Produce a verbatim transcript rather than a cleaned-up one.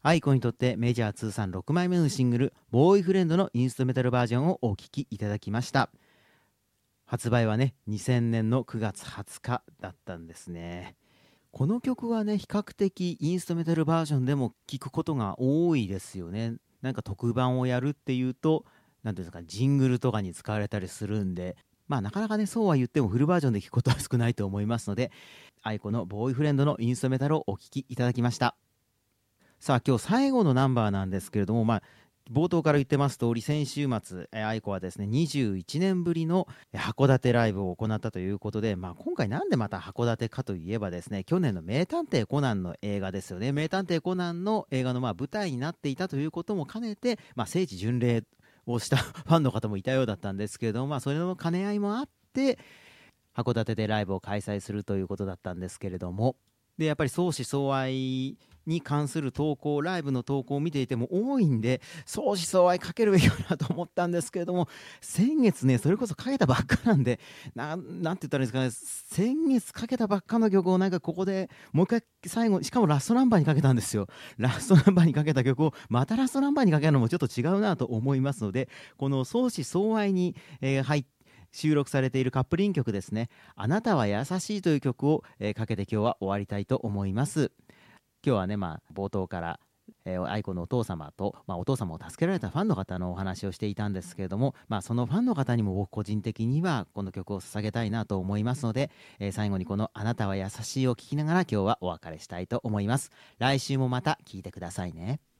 愛子にとってメジャー通算ろくまいめのシングル「ボーイフレンド」のインストゥメタルバージョンをお聴きいただきました。発売はねにせんねんのくがつはつかだったんですね。この曲はね比較的インストゥメタルバージョンでも聴くことが多いですよね。なんか特番をやるっていうと何ていうんですか、ジングルとかに使われたりするんで、まあなかなかねそうは言ってもフルバージョンで聴くことは少ないと思いますので、愛子のボーイフレンドのインストメタルをお聴きいただきました。さあ今日最後のナンバーなんですけれども、まあ冒頭から言ってます通り、先週末愛子はですねにじゅういちねんぶりの函館ライブを行ったということで、まあ、今回なんでまた函館かといえばですね、去年の名探偵コナンの映画ですよね。名探偵コナンの映画のまあ舞台になっていたということも兼ねて、まあ、聖地巡礼をしたファンの方もいたようだったんですけれども、まあ、それの兼ね合いもあって函館でライブを開催するということだったんですけれども、でやっぱり相思相愛に関する投稿、ライブの投稿を見ていても多いんで、相思相愛かけるべきかなと思ったんですけれども、先月ねそれこそかけたばっかなんで、ななんて言ったらいいですかね、先月かけたばっかの曲をなんかここでもう一回最後、しかもラストナンバーにかけたんですよ。ラストナンバーにかけた曲をまたラストナンバーにかけるのもちょっと違うなと思いますので、この相思相愛に、えー入って収録されているカップリング曲ですね、あなたは優しいという曲を、えーかけて今日は終わりたいと思います。今日はね、まあ、冒頭から、えー、愛子のお父様と、まあ、お父様を助けられたファンの方のお話をしていたんですけれども、まあ、そのファンの方にも僕個人的にはこの曲を捧げたいなと思いますので、えー最後にこのあなたは優しいを聴きながら今日はお別れしたいと思います。来週もまた聴いてくださいね。